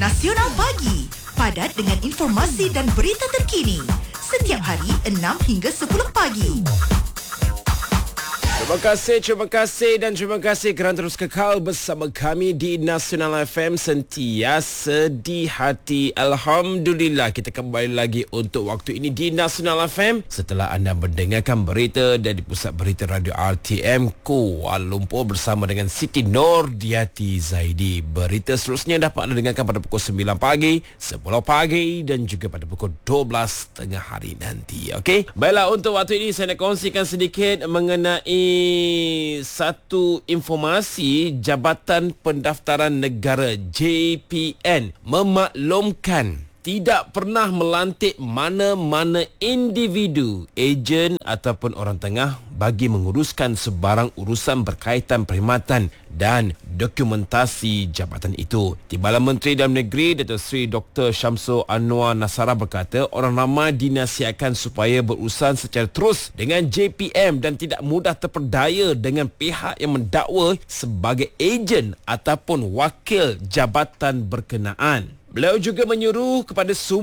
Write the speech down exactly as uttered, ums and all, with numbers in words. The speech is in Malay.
Nasional Pagi, padat dengan informasi dan berita terkini. Setiap hari enam hingga sepuluh pagi. Terima kasih, terima kasih dan terima kasih kerana terus kekal bersama kami di Nasional F M, sentiasa di hati. Alhamdulillah, kita kembali lagi untuk waktu ini di Nasional F M setelah anda mendengarkan berita dari Pusat Berita Radio R T M Kuala Lumpur bersama dengan Siti Nordiati Zaidi. Berita seterusnya dapat anda dengarkan pada pukul sembilan pagi, sepuluh pagi dan juga pada pukul dua belas tengah hari nanti. Okey, baiklah, untuk waktu ini saya nak kongsikan sedikit mengenai satu informasi. Jabatan Pendaftaran Negara J P N memaklumkan tidak pernah melantik mana-mana individu, ejen ataupun orang tengah bagi menguruskan sebarang urusan berkaitan perkhidmatan dan dokumentasi jabatan itu. Timbalan Menteri Dalam Negeri Datuk Seri Doktor Syamsul Anwar Nasara berkata orang ramai dinasihatkan supaya berurusan secara terus dengan J P M dan tidak mudah terperdaya dengan pihak yang mendakwa sebagai ejen ataupun wakil jabatan berkenaan. Beliau juga menyuruh kepada semua